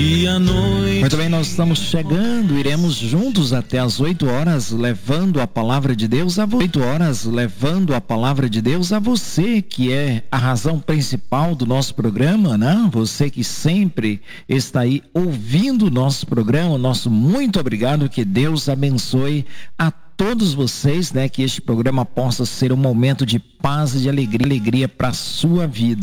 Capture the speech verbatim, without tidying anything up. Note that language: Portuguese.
e a noite. Muito bem, nós estamos chegando, iremos juntos até as oito horas, levando a palavra de Deus a você. oito horas, levando a palavra de Deus a você, que é a razão principal do nosso programa, né? Você que sempre está aí ouvindo o nosso programa, nosso muito obrigado, que Deus abençoe a todos vocês, né? Que este programa possa ser um momento de paz e de alegria, alegria para a sua vida.